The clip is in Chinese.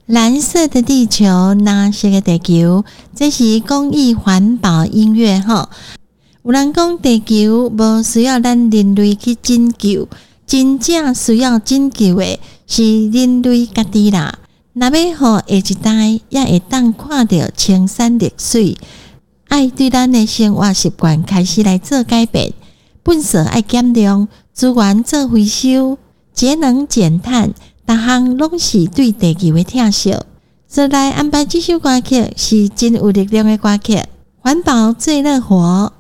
蓝色的地球，蓝色的地球，这是公益环保音乐吼。有人讲地球无需要咱人类去拯救，真正需要拯救的是人类家己啦。若要予下一代也会当看到青山绿水，爱对咱的生活习惯开始来做改变，垃圾爱减量，资源做回收，节能减碳。逐项拢是对地球的疼惜，所以来安排这首歌曲是真有力量的歌曲。环保最乐活。